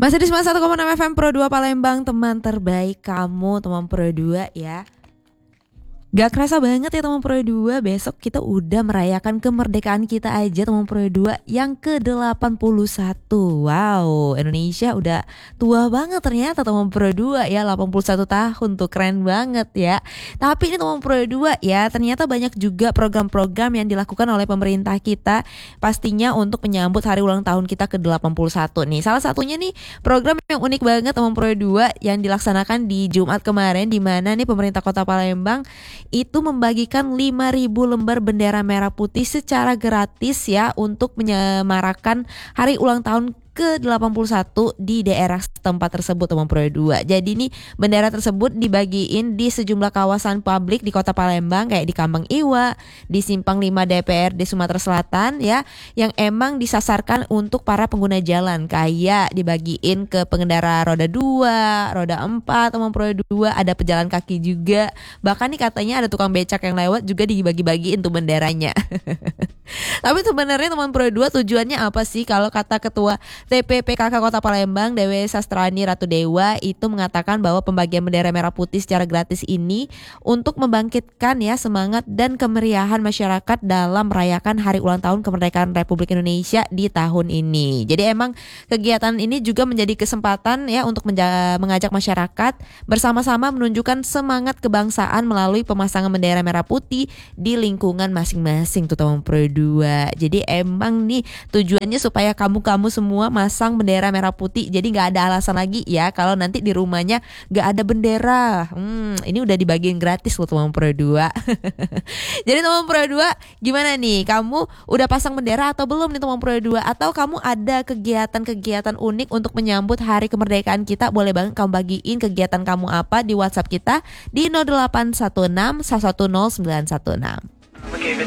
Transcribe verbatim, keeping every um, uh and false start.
Masih di sembilan puluh satu koma enam F M Pro dua Palembang, teman terbaik kamu, teman Pro dua ya. Gak kerasa banget ya teman Pro dua, besok kita udah merayakan kemerdekaan kita aja teman Pro dua yang ke delapan puluh satu. Wow, Indonesia udah tua banget ternyata teman Pro dua ya, delapan puluh satu tahun tuh, keren banget ya. Tapi ini teman Pro dua ya, ternyata banyak juga program-program yang dilakukan oleh pemerintah kita pastinya untuk menyambut hari ulang tahun kita ke delapan puluh satu nih. Salah satunya nih program yang unik banget teman Pro dua yang dilaksanakan di Jumat kemarin, di mana nih pemerintah Kota Palembang itu membagikan lima ribu lembar bendera merah putih secara gratis ya, untuk menyemarakan hari ulang tahun ke delapan puluh satu di daerah setempat tersebut teman Pro dua. Jadi nih bendera tersebut dibagiin di sejumlah kawasan publik di Kota Palembang, kayak di Kambang Iwa, di Simpang lima D P R D Sumatera Selatan ya, yang emang disasarkan untuk para pengguna jalan, kayak dibagiin ke pengendara roda dua, roda empat teman Pro dua, ada pejalan kaki juga. Bahkan nih katanya ada tukang becak yang lewat juga dibagi-bagiin tuh benderanya. Tapi sebenarnya teman Pro dua tujuannya apa sih? Kalau kata Ketua T P P K K Kota Palembang Dewi Sastrani Ratu Dewa itu mengatakan bahwa pembagian bendera merah putih secara gratis ini untuk membangkitkan ya semangat dan kemeriahan masyarakat dalam merayakan hari ulang tahun kemerdekaan Republik Indonesia di tahun ini. Jadi emang kegiatan ini juga menjadi kesempatan ya untuk menja- mengajak masyarakat bersama-sama menunjukkan semangat kebangsaan melalui pemasangan bendera merah putih di lingkungan masing-masing tuh teman Pro dua. Jadi emang nih tujuannya supaya kamu-kamu semua masang bendera merah putih. Jadi gak ada alasan lagi ya kalau nanti di rumahnya gak ada bendera. Hmm, ini udah dibagiin gratis loh teman Pro dua. Jadi teman Pro dua, gimana nih? Kamu udah pasang bendera atau belum nih teman Pro dua? Atau kamu ada kegiatan-kegiatan unik untuk menyambut hari kemerdekaan kita? Boleh banget kamu bagiin kegiatan kamu apa di WhatsApp kita di nol delapan satu enam satu satu nol sembilan satu enam.